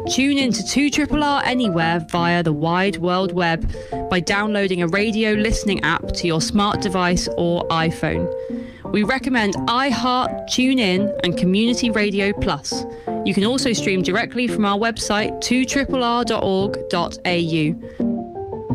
Tune in to 2RRR anywhere via the wide world web by downloading a radio listening app to your smart device or iPhone. We recommend iHeart, TuneIn and Community Radio Plus. You can also stream directly from our website 2RRR.org.au.